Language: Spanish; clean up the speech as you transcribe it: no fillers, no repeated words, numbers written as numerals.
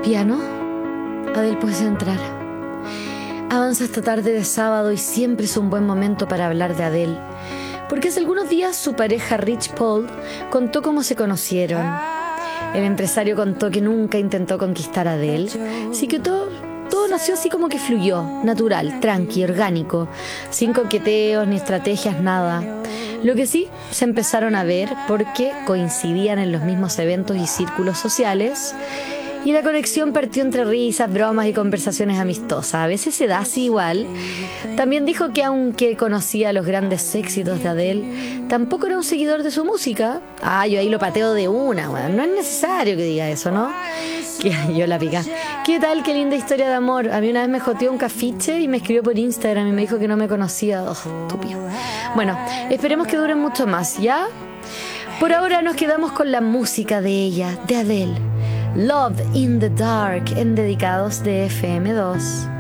Piano, Adele, puedes entrar. Avanza esta tarde de sábado y siempre es un buen momento para hablar de Adele, porque hace algunos días su pareja Rich Paul contó cómo se conocieron. El empresario contó que nunca intentó conquistar a Adele, así que todo nació así como que fluyó, natural, tranqui, orgánico, sin coqueteos ni estrategias, nada. Lo que sí, se empezaron a ver porque coincidían en los mismos eventos y círculos sociales, y la conexión partió entre risas, bromas y conversaciones amistosas. A veces se da así igual. También dijo que aunque conocía los grandes éxitos de Adele, tampoco era un seguidor de su música. Yo ahí lo pateo de una, bueno. No es necesario que diga eso, ¿no? Que yo la pica. ¿Qué tal? Qué linda historia de amor. A mí una vez me joteó un cafiche y me escribió por Instagram y me dijo que no me conocía. Estúpido. Bueno, esperemos que duren mucho más, ¿ya? Por ahora nos quedamos con la música de ella, de Adele. Love in the Dark, en Dedicados de FM2.